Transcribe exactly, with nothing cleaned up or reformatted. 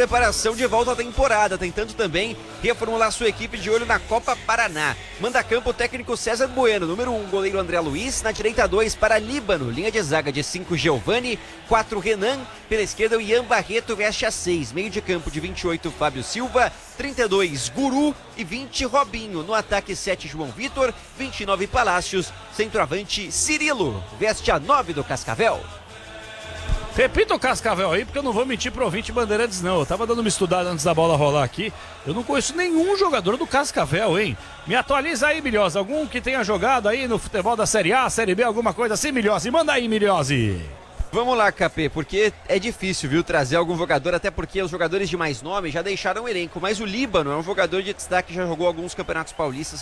preparação de volta à temporada, tentando também reformular sua equipe de olho na Copa Paraná. Manda campo o técnico César Bueno, número um, goleiro André Luiz, na direita dois para Líbano, linha de zaga de cinco Giovani, quatro Renan, pela esquerda o Ian Barreto veste a seis, meio de campo de vinte e oito Fábio Silva, trinta e dois Guru e vinte Robinho, no ataque sete João Vitor, vinte e nove Palácios, centroavante Cirilo, veste a nove do Cascavel. Repita o Cascavel aí, porque eu não vou mentir pro ouvinte Bandeirantes, não. Eu tava dando uma estudada antes da bola rolar aqui. Eu não conheço nenhum jogador do Cascavel, hein? Me atualiza aí, Milhose. Algum que tenha jogado aí no futebol da Série A, Série B, alguma coisa assim, Milhose? Manda aí, Milhose. Vamos lá, K P, porque é difícil, viu, trazer algum jogador, até porque os jogadores de mais nome já deixaram o elenco, mas o Líbano é um jogador de destaque, já jogou alguns campeonatos paulistas,